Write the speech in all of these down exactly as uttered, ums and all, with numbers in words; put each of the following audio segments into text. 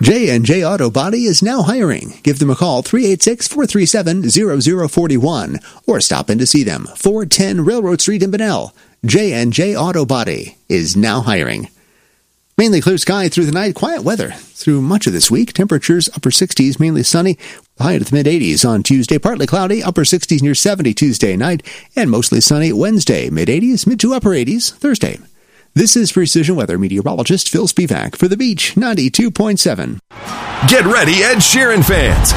J and J Auto Body is now hiring. Give them a call, three eight six, four three seven, zero zero four one, or stop in to see them, four ten Railroad Street in Bunnell. J and J Auto Body is now hiring. Mainly clear sky through the night, quiet weather through much of this week. Temperatures upper sixties, mainly sunny, high to the mid-eighties on Tuesday. Partly cloudy, upper sixties near seventy Tuesday night, and mostly sunny Wednesday, mid-eighties, mid to upper eighties Thursday. This is Precision Weather meteorologist Phil Spivak for the Beach ninety-two point seven. Get ready, Ed Sheeran fans!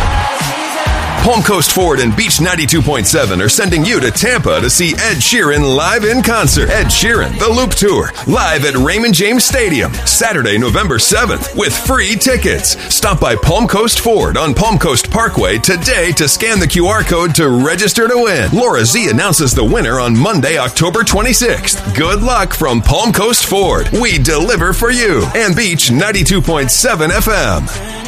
Palm Coast Ford and Beach ninety-two point seven are sending you to Tampa to see Ed Sheeran live in concert. Ed Sheeran, The Loop Tour, live at Raymond James Stadium, Saturday, November seventh, with free tickets. Stop by Palm Coast Ford on Palm Coast Parkway today to scan the Q R code to register to win. Laura Z announces the winner on Monday, October twenty-sixth. Good luck from Palm Coast Ford. We deliver for you. And Beach ninety-two point seven F M.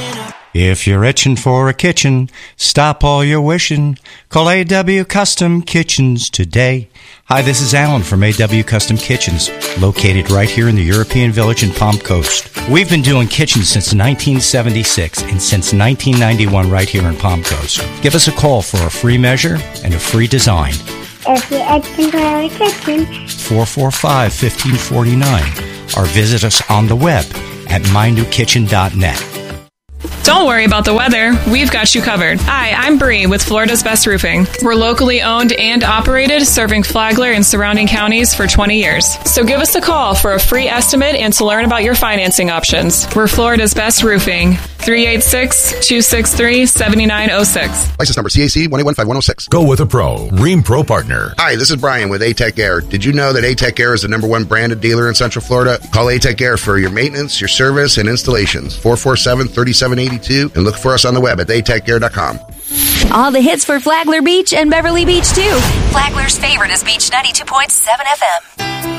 If you're itching for a kitchen, stop all your wishing. Call A W Custom Kitchens today. Hi, this is Alan from A W Custom Kitchens, located right here in the European Village in Palm Coast. We've been doing kitchens since nineteen seventy-six and since nineteen ninety-one right here in Palm Coast. Give us a call for a free measure and a free design. If you're itching for a kitchen, four four five, one five four nine, or visit us on the web at my new kitchen dot net. Don't worry about the weather. We've got you covered. Hi, I'm Bree with Florida's Best Roofing. We're locally owned and operated, serving Flagler and surrounding counties for twenty years. So give us a call for a free estimate and to learn about your financing options. We're Florida's Best Roofing. three eight six, two six three, seven nine zero six. License number C A C one eight one five one zero six. Go with a pro. Rheem Pro Partner. Hi, this is Brian with A-Tech Air. Did you know that A-Tech Air is the number one branded dealer in Central Florida? Call A-Tech Air for your maintenance, your service, and installations. four four seven, three seven eight two. And look for us on the web at a tech air dot com. All the hits for Flagler Beach and Beverly Beach, too. Flagler's favorite is Beach ninety-two point seven F M.